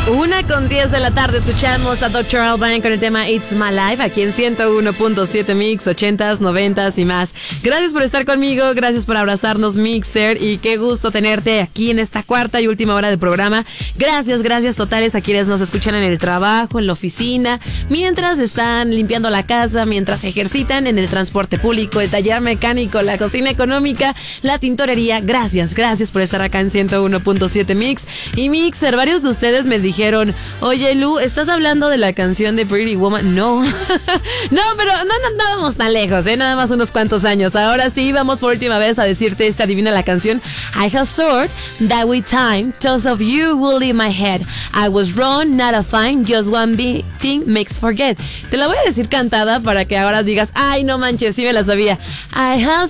1:10 de la tarde escuchamos a Dr. Alban con el tema It's My Life aquí en 101.7 Mix, 80s, 90s y más. Gracias por estar conmigo, gracias por abrazarnos, Mixer, y qué gusto tenerte aquí en esta cuarta y última hora del programa. Gracias totales a quienes nos escuchan en el trabajo, en la oficina, mientras están limpiando la casa, mientras se ejercitan en el transporte público, el taller mecánico, la cocina económica, la tintorería. Gracias por estar acá en 101.7 Mix. Y Mixer, varios de ustedes me dijeron, oye Lu, ¿estás hablando de la canción de Pretty Woman? No, no, pero no andábamos tan lejos, nada más unos cuantos años. Ahora sí, vamos por última vez a decirte esta divina la canción. I have sword that with time, thoughts of you will leave my head. I was wrong, not a fine, just one big thing makes forget. Te la voy a decir cantada para que ahora digas, ay, no manches, sí me la sabía. I have